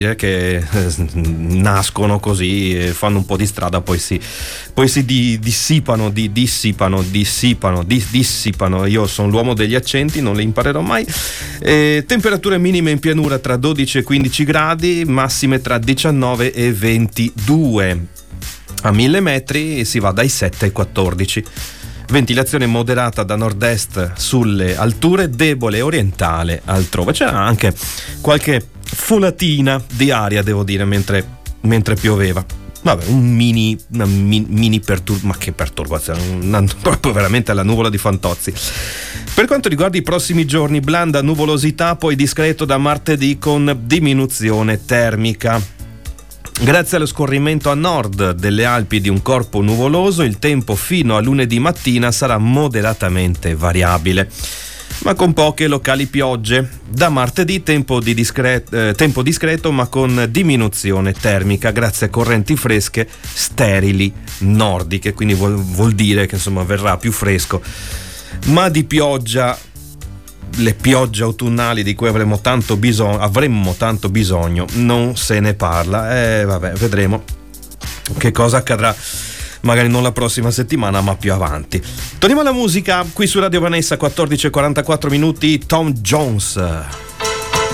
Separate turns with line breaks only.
che nascono così, fanno un po' di strada, poi si dissipano. Io sono l'uomo degli accenti, non li imparerò mai. Temperature minime in pianura tra 12 e 15 gradi, massime tra 19 e 22. A 1000 metri si va dai 7 ai 14. Ventilazione moderata da nord-est sulle alture, debole orientale altrove. C'era anche qualche folatina di aria, devo dire, mentre pioveva. Vabbè, una mini ma che perturbazione, proprio veramente la nuvola di Fantozzi. Per quanto riguarda i prossimi giorni, blanda nuvolosità, poi discreto da martedì con diminuzione termica. Grazie allo scorrimento a nord delle Alpi di un corpo nuvoloso, il tempo fino a lunedì mattina sarà moderatamente variabile, ma con poche locali piogge. Da martedì tempo discreto ma con diminuzione termica grazie a correnti fresche sterili nordiche, quindi vuol dire che insomma verrà più fresco, ma di pioggia, le piogge autunnali di cui avremmo tanto bisogno non se ne parla. Vabbè, vedremo che cosa accadrà, magari non la prossima settimana ma più avanti. Torniamo alla musica qui su Radio Vanessa, 14:44 minuti. Tom Jones.